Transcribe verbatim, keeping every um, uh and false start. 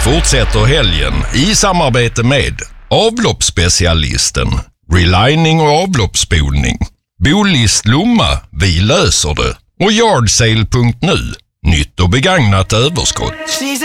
fortsätter helgen i samarbete med avloppsspecialisten, relining och avloppsspolning, Bolist Lomma, vi löser det, och Yardsale punkt nu, nytt och begagnat överskott.